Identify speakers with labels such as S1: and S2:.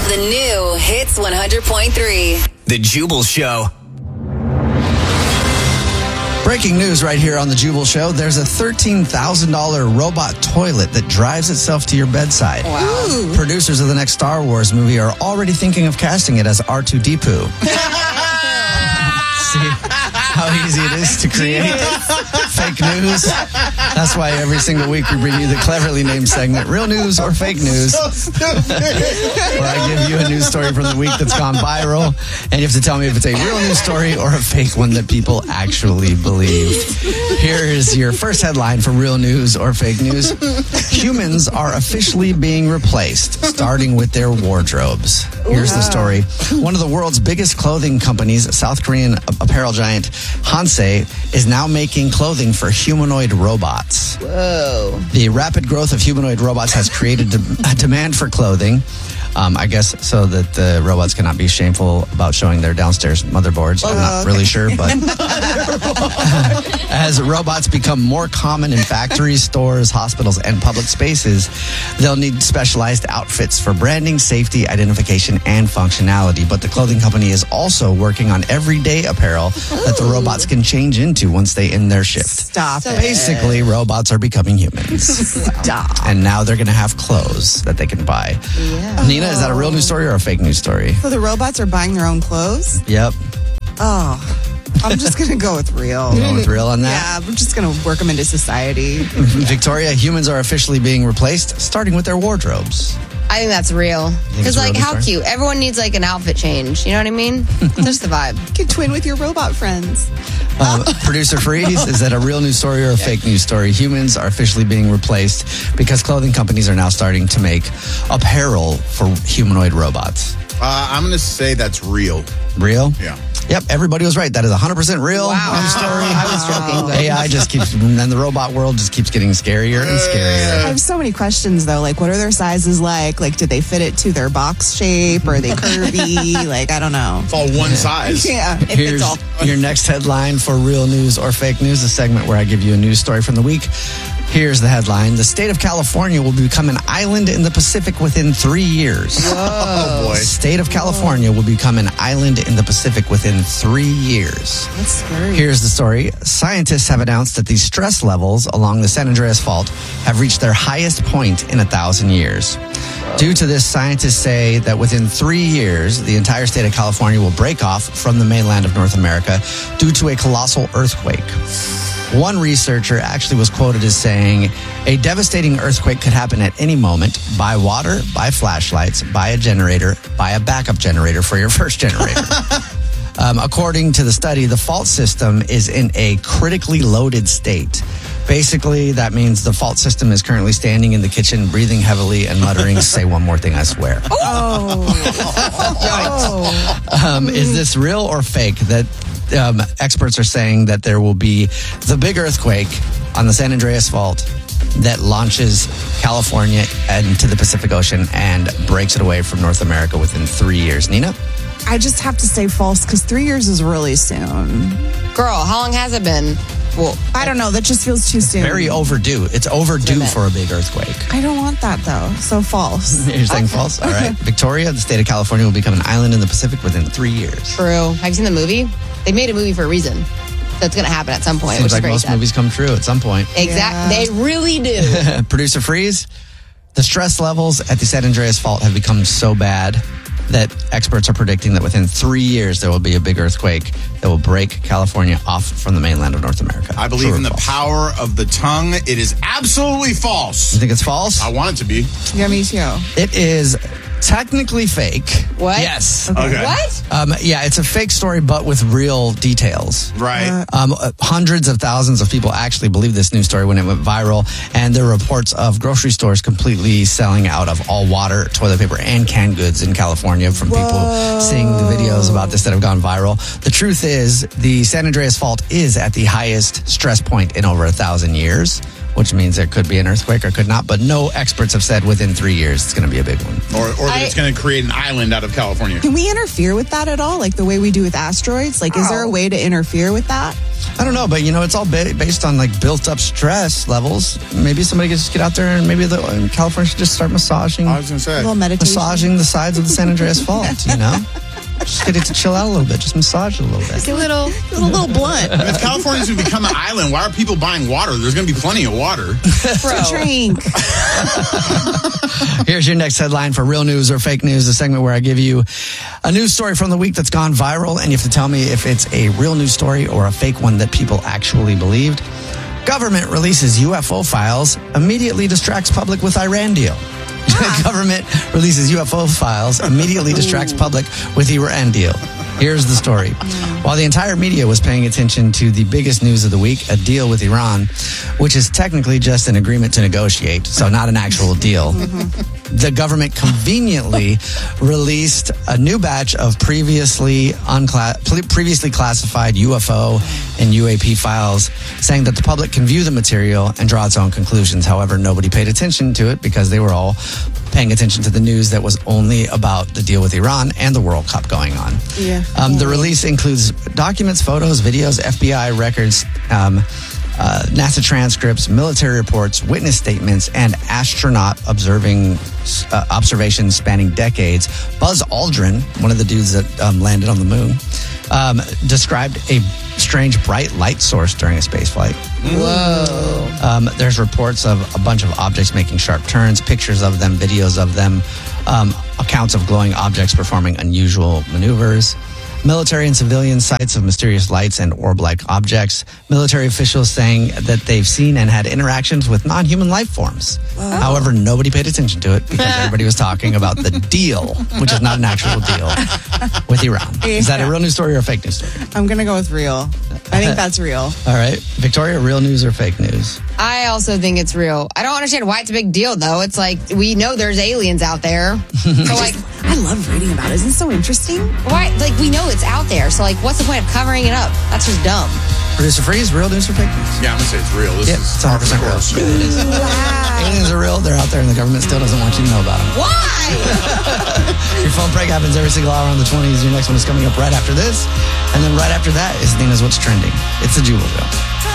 S1: The new Hits 100.3.
S2: The Jubal Show.
S3: Breaking news right here on The Jubal Show. There's a $13,000 robot toilet that drives itself to your bedside.
S4: Wow.
S3: Producers of the next Star Wars movie are already thinking of casting it as R2-D2. See how easy it is to create fake news? That's why every single week we bring you the cleverly named segment, Real News or Fake News.
S4: So stupid.
S3: Where I give you a news story from the week that's gone viral, and you have to tell me if it's a real news story or a fake one that people actually believe. Here is your first headline for Real News or Fake News. Humans are officially being replaced, starting with their wardrobes. Here's the story. One of the world's biggest clothing companies, South Korean apparel giant Hansei, is now making clothing for humanoid robots.
S4: Whoa.
S3: The rapid growth of humanoid robots has created a demand for clothing. I guess so that the robots cannot be shameful about showing their downstairs motherboards. I'm not really sure, but as robots become more common in factories, stores, hospitals, and public spaces, they'll need specialized outfits for branding, safety, identification, and functionality. But the clothing company is also working on everyday apparel that the robots can change into once they end their shift.
S5: Stop it.
S3: Basically, robots are becoming humans.
S5: Stop.
S3: And now they're going to have clothes that they can buy.
S4: Yeah.
S3: Nina, is that a real news story or a fake news story?
S5: So the robots are buying their own clothes?
S3: Yep.
S5: Oh, I'm just going to go with real.
S3: Going with real on that?
S5: Yeah, I'm just going to work them into society.
S3: Victoria, humans are officially being replaced, starting with their wardrobes.
S4: I think that's real.
S3: it's
S4: Because,
S3: a real
S4: like, how
S3: story?
S4: cute. Everyone needs, like, an outfit change. You know what I mean? Just the vibe.
S5: You can twin with your robot friends.
S3: Producer Freeze, is that a real news story or a fake news story? Humans are officially being replaced because clothing companies are now starting to make apparel for humanoid robots.
S6: I'm going to say that's real.
S3: Real?
S6: Yeah.
S3: Yep, everybody was right. That is 100% real news story.
S4: I was joking. But
S3: AI just keeps, and the robot world just keeps getting scarier and
S5: I
S3: scarier.
S5: have so many questions, though. Like, what are their sizes like? Like, did they fit it to their box shape? Or are they curvy? Like, I don't know.
S6: It's all one size.
S5: Yeah.
S3: Here's your next headline for Real News or Fake News, a segment where I give you a news story from the week. Here's the headline. The state of California will become an island in the Pacific within 3 years.
S6: Oh, boy.
S3: The state of California will become an island in the Pacific within 3 years.
S5: That's scary.
S3: Here's the story. Scientists have announced that the stress levels along the San Andreas Fault have reached their highest point in 1,000 years. Due to this, scientists say that within 3 years, the entire state of California will break off from the mainland of North America due to a colossal earthquake. One researcher actually was quoted as saying, a devastating earthquake could happen at any moment. Buy water, buy flashlights, buy a generator, buy a backup generator for your first generator. According to the study, the fault system is in a critically loaded state. Basically, that means the fault system is currently standing in the kitchen, breathing heavily and muttering, say one more thing, I swear. Is this real or fake that experts are saying that there will be the big earthquake on the San Andreas Fault that launches California into the Pacific Ocean and breaks it away from North America within 3 years? Nina?
S5: I just have to say false because 3 years is really soon.
S4: Girl, how long has it been?
S5: Well, I don't know. That just feels too soon.
S3: Very overdue. It's overdue for a big earthquake.
S5: I don't want that, though. So false.
S3: You're saying false? All right. Victoria, the state of California will become an island in the Pacific within 3 years.
S4: True. Have you seen the movie? They made a movie for a reason. That's going to happen at some point.
S3: Seems
S4: which
S3: like
S4: is very
S3: most
S4: sad.
S3: movies come true at some point.
S4: Exactly. They really do.
S3: Producer Freeze, the stress levels at the San Andreas Fault have become so bad that experts are predicting that within 3 years there will be a big earthquake that will break California off from the mainland of North America.
S6: I believe
S3: True or
S6: in the
S3: false?
S6: power of the tongue. It is absolutely false.
S3: You think it's false?
S6: I want it to be.
S5: Yeah, me too.
S3: It is technically fake.
S4: What?
S3: Yes.
S6: Okay.
S4: What?
S3: Yeah, it's a fake story, but with real details.
S6: Right.
S3: Hundreds of thousands of people actually believed this news story when it went viral, and there are reports of grocery stores completely selling out of all water, toilet paper, and canned goods in California from people seeing the videos about this that have gone viral. The truth is, the San Andreas Fault is at the highest stress point in over 1,000 years. which means there could be an earthquake or could not. But no experts have said within 3 years it's going to be a big one.
S6: Or that it's going to create an island out of California.
S5: Can we interfere with that at all? Like the way we do with asteroids? Like, is there a way to interfere with that?
S3: I don't know, but it's all based on like built up stress levels. Maybe somebody could just get out there and maybe California should just start massaging.
S6: I was going to say.
S5: A little meditation.
S3: Massaging the sides of the San Andreas Fault, Just get it to chill out a little bit. Just massage it a little bit.
S4: It's a little blunt.
S6: And if California's going to become an island, why are people buying water? There's going to be plenty of water.
S5: To drink.
S3: Here's your next headline for Real News or Fake News, the segment where I give you a news story from the week that's gone viral, and you have to tell me if it's a real news story or a fake one that people actually believed. Government releases UFO files, immediately distracts public with Iran deal. Government releases UFO files, immediately distracts public with Iran deal. Here's the story. While the entire media was paying attention to the biggest news of the week, a deal with Iran, which is technically just an agreement to negotiate, so not an actual deal, the government conveniently released a new batch of previously classified UFO and UAP files, saying that the public can view the material and draw its own conclusions. However, nobody paid attention to it because they were all paying attention to the news that was only about the deal with Iran and the World Cup going on.
S5: Yeah.
S3: The release includes documents, photos, videos, FBI records, NASA transcripts, military reports, witness statements, and astronaut observations spanning decades. Buzz Aldrin, one of the dudes that landed on the moon, described a strange bright light source during a space flight.
S4: Whoa.
S3: There's reports of a bunch of objects making sharp turns, pictures of them, videos of them, accounts of glowing objects performing unusual maneuvers. Military and civilian sites of mysterious lights and orb-like objects. Military officials saying that they've seen and had interactions with non-human life forms. However, nobody paid attention to it because everybody was talking about the deal, which is not an actual deal, with Iran. Is that a real news story or a fake news story?
S5: I'm going to go with real. I think that's real.
S3: All right. Victoria, real news or fake news?
S4: I also think it's real. I don't understand why it's a big deal, though. It's like, we know there's aliens out there. So, like,
S5: I love reading about it. Isn't it so interesting?
S4: why? Like, we know it's out there. So, like, what's the point of covering it up? That's just dumb.
S3: Producer Freeze, real news or fake news?
S6: Yeah, I'm going to say it's real. This
S3: Yep,
S6: is
S3: it's 100% real. It is. Aliens are real. They're out there, and the government still doesn't want you to know about them.
S4: Why?
S3: Your phone prank happens every single hour on the 20s. Your next one is coming up right after this. And then right after that is Nina's What's Trending. It's the Jewel Show.